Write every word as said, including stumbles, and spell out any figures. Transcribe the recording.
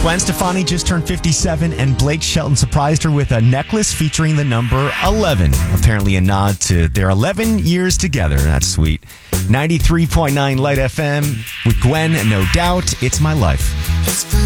Gwen Stefani just turned fifty-seven, and Blake Shelton surprised her with a necklace featuring the number eleven. Apparently a nod to their eleven years together. That's sweet. ninety-three point nine Light F M with Gwen, no doubt. It's my life.